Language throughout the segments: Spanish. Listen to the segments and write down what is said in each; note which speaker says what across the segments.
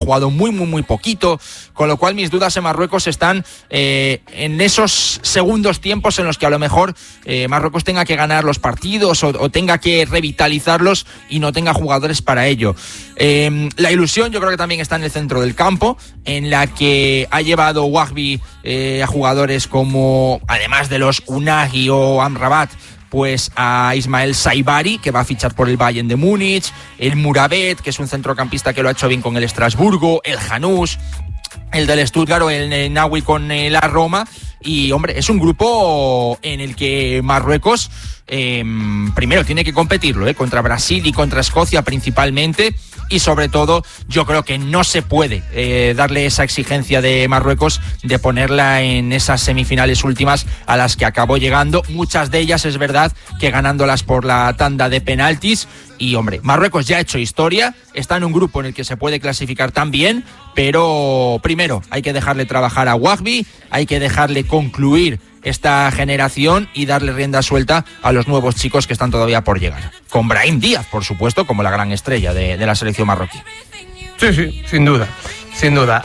Speaker 1: jugado muy, muy, muy poquito, con lo cual mis dudas en Marruecos están en esos segundos tiempos en los que a lo mejor Marruecos tenga que ganar los partidos o tenga que revitalizarlos y no tenga jugadores para ello. La ilusión yo creo que también está en el centro del campo, en la que ha llevado Wahbi a jugadores como, además de los Unagi o Amrabat, pues a Ismael Saibari, que va a fichar por el Bayern de Múnich, el Murabet, que es un centrocampista que lo ha hecho bien con el Estrasburgo, el Janús, el del Stuttgart o el Nawi con la Roma. Y, hombre, es un grupo en el que Marruecos primero tiene que competirlo contra Brasil y contra Escocia principalmente, y sobre todo yo creo que no se puede darle esa exigencia de Marruecos de ponerla en esas semifinales últimas a las que acabó llegando, muchas de ellas es verdad que ganándolas por la tanda de penaltis. Y, hombre, Marruecos ya ha hecho historia, está en un grupo en el que se puede clasificar también, pero primero hay que dejarle trabajar a Wahbi, hay que dejarle concluir esta generación y darle rienda suelta a los nuevos chicos que están todavía por llegar. Con Brahim Díaz, por supuesto, como la gran estrella de la selección marroquí.
Speaker 2: Sí, sin duda. Sin duda.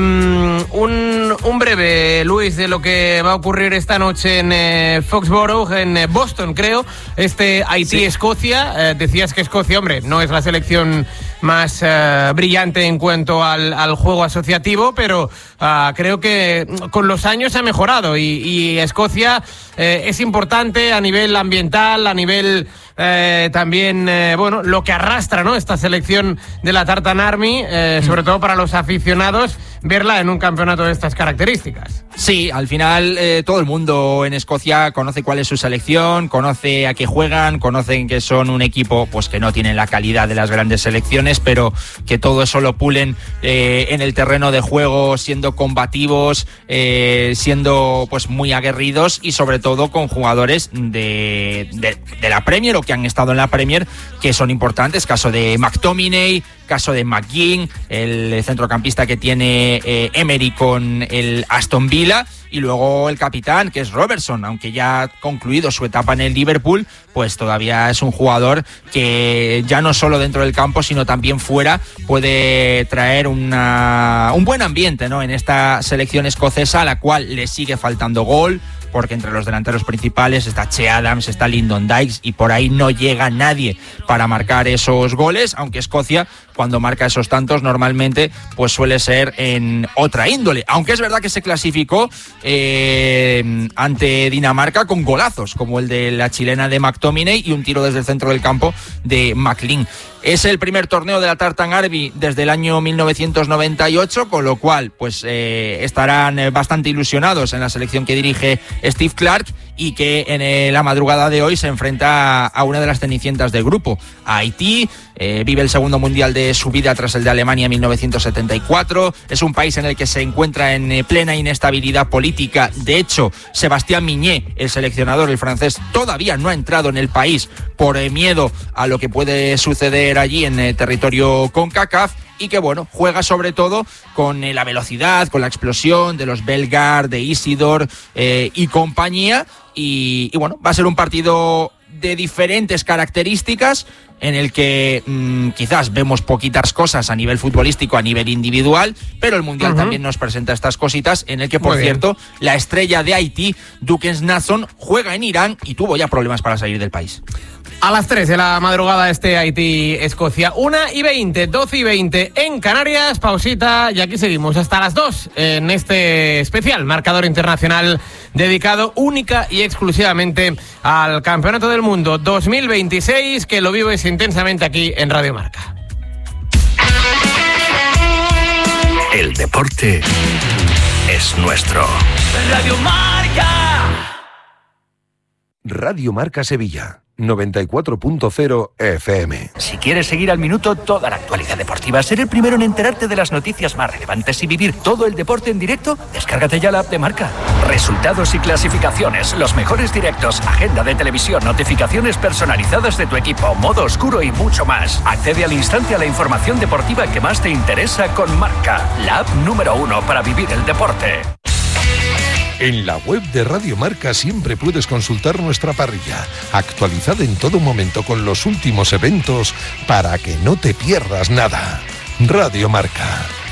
Speaker 2: Un breve, Luis, de lo que va a ocurrir esta noche en Foxborough, en Boston, creo. Haití-Escocia. Decías que Escocia, hombre, no es la selección más brillante en cuanto al juego asociativo, pero creo que con los años ha mejorado y Escocia es importante a nivel ambiental, a nivel también, bueno, lo que arrastra, ¿no?, esta selección de la Tartan Army, sobre todo para los aficionados, verla en un campeonato de estas características.
Speaker 1: Sí, al final todo el mundo en Escocia conoce cuál es su selección, conoce a qué juegan, conocen que son un equipo pues que no tienen la calidad de las grandes selecciones, pero que todo eso lo pulen en el terreno de juego, siendo combativos, siendo pues muy aguerridos y sobre todo con jugadores de la Premier o que han estado en la Premier que son importantes, caso de McTominay, caso de McGinn, el centrocampista que tiene Emery con el Aston Villa, y luego el capitán, que es Robertson, aunque ya ha concluido su etapa en el Liverpool, pues todavía es un jugador que ya no solo dentro del campo, sino también fuera, puede traer un buen ambiente, ¿no?, en esta selección escocesa, a la cual le sigue faltando gol, porque entre los delanteros principales está Che Adams, está Lyndon Dykes, y por ahí no llega nadie para marcar esos goles, aunque Escocia, cuando marca esos tantos, normalmente pues suele ser en otra índole, aunque es verdad que se clasificó ante Dinamarca con golazos, como el de la chilena de McTominay y un tiro desde el centro del campo de McLean. Es el primer torneo de la Tartan Army desde el año 1998, con lo cual pues estarán bastante ilusionados en la selección que dirige Steve Clarke y que en la madrugada de hoy se enfrenta a una de las cenicientas del grupo, a Haití. Vive el segundo mundial de su vida tras el de Alemania en 1974. Es un país en el que se encuentra en plena inestabilidad política. De hecho, Sébastien Migné, el seleccionador, el francés, todavía no ha entrado en el país por miedo a lo que puede suceder allí en territorio CONCACAF, y que, bueno, juega sobre todo con la velocidad, con la explosión de los Bellegarde, de Isidore y compañía. Y bueno, va a ser un partido de diferentes características en el que quizás vemos poquitas cosas a nivel futbolístico, a nivel individual, pero el Mundial también nos presenta estas cositas, en el que, por cierto, la estrella de Haití, Dukens Nazon, juega en Irán y tuvo ya problemas para salir del país.
Speaker 2: A las 3 de la madrugada Haití-Escocia, 1:20, 12:20 en Canarias, pausita y aquí seguimos hasta las 2 en este especial marcador internacional dedicado única y exclusivamente al Campeonato del Mundo 2026, que lo vives intensamente aquí en Radio Marca.
Speaker 3: El deporte es nuestro.
Speaker 4: Radio Marca.
Speaker 5: Radio Marca Sevilla. 94.0 FM.
Speaker 3: Si quieres seguir al minuto toda la actualidad deportiva, ser el primero en enterarte de las noticias más relevantes y vivir todo el deporte en directo, descárgate ya la app de Marca. Resultados y clasificaciones, los mejores directos, agenda de televisión, notificaciones personalizadas de tu equipo, modo oscuro y mucho más. Accede al instante a la información deportiva que más te interesa con Marca, la app número 1 para vivir el deporte.
Speaker 5: En la web de Radio Marca siempre puedes consultar nuestra parrilla, actualizada en todo momento con los últimos eventos para que no te pierdas nada. Radio Marca.